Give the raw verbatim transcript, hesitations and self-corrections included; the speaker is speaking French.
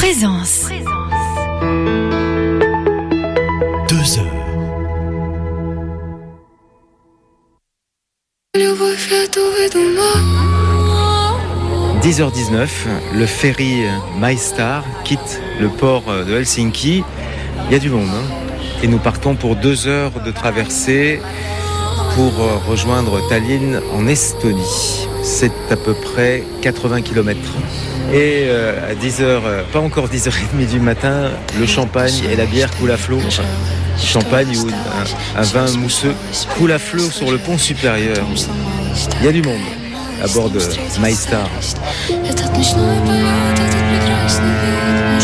Présence. Deux heures. dix heures dix-neuf, le ferry MyStar quitte le port de Helsinki. Il y a du monde, hein, et nous partons pour deux heures de traversée pour rejoindre Tallinn en Estonie. C'est à peu près quatre-vingts kilomètres. Et euh, à dix heures, pas encore dix heures trente du matin, le champagne et la bière coulent à flot. Enfin, champagne ou un, un vin mousseux coule à flot sur le pont supérieur. Il y a du monde à bord de MyStar.